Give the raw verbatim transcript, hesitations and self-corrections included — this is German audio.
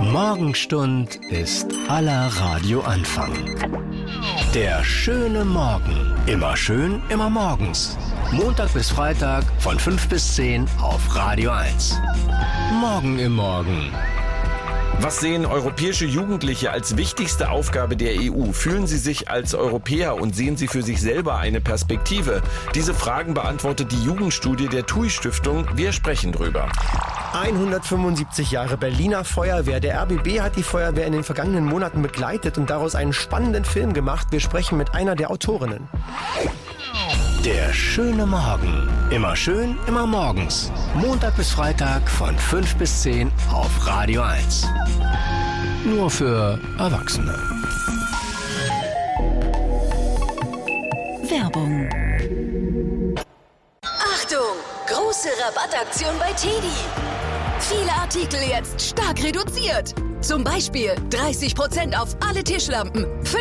Morgenstund ist aller Radioanfang. Der schöne Morgen. Immer schön, immer morgens. Montag bis Freitag von fünf bis zehn auf Radio eins. Morgen im Morgen. Was sehen europäische Jugendliche als wichtigste Aufgabe der E U? Fühlen sie sich als Europäer und sehen sie für sich selber eine Perspektive? Diese Fragen beantwortet die Jugendstudie der T U I-Stiftung. Wir sprechen drüber. hundertfünfundsiebzig Jahre Berliner Feuerwehr. Der R B B hat die Feuerwehr in den vergangenen Monaten begleitet und daraus einen spannenden Film gemacht. Wir sprechen mit einer der Autorinnen. Der schöne Morgen. Immer schön, immer morgens. Montag bis Freitag von fünf bis zehn auf Radio eins. Nur für Erwachsene. Werbung. Achtung! Große Rabattaktion bei Teddy. Viele Artikel jetzt stark reduziert. Zum Beispiel dreißig Prozent auf alle Tischlampen,